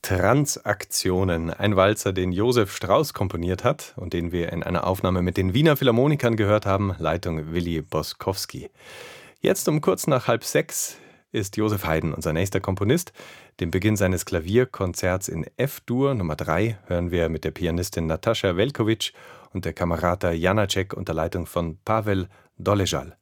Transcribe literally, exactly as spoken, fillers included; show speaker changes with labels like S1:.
S1: Transaktionen, ein Walzer, den Josef Strauss komponiert hat und den wir in einer Aufnahme mit den Wiener Philharmonikern gehört haben, Leitung Willi Boskowski. Jetzt um kurz nach halb sechs ist Josef Haydn unser nächster Komponist. Den Beginn seines Klavierkonzerts in F-Dur Nummer drei hören wir mit der Pianistin Natascha Velkovic und der Kamerata Janacek unter Leitung von Pavel Dolezal.